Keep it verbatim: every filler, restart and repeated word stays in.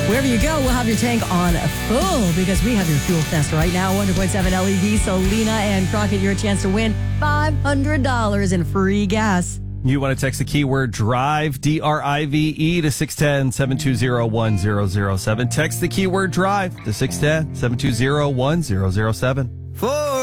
Wherever you go, we'll have your tank on full because we have your fuel test right now. one hundred point seven L E V. So, Lena and Crockett, your chance to win five hundred dollars in free gas. You want to text the keyword DRIVE, D R I V E, to six one zero, seven two zero, one zero zero seven. Text the keyword DRIVE to six one zero, seven two zero, one zero zero seven. Full